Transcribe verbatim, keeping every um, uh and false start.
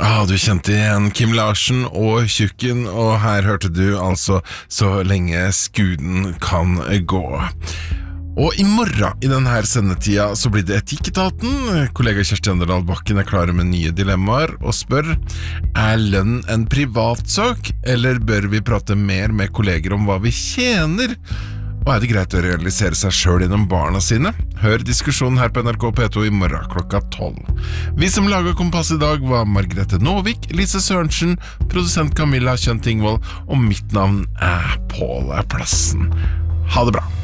Ah, du kjente igjen Kim Larsen og Tjukken, og her hørte du altså Så lenge skuden kan gå. Og i morgen i denne sendetida så blir det Etikketaten. Kollega Kjersti Anderdal Bakken er klare med nye dilemmaer og spør: Er lønn en privatsak, eller bør vi prate mer med kolleger om hva vi tjener? Og er det greit å realisere seg selv gjennom barna sine? Hør diskusjonen her på N R K P to i morgen klokka tolv. Vi som laget Kompass i dag var Margrethe Nåvik, Lise Sørensen, produsent Camilla Kjønt Ingvold, og mitt navn er Pål Plassen. Ha det bra!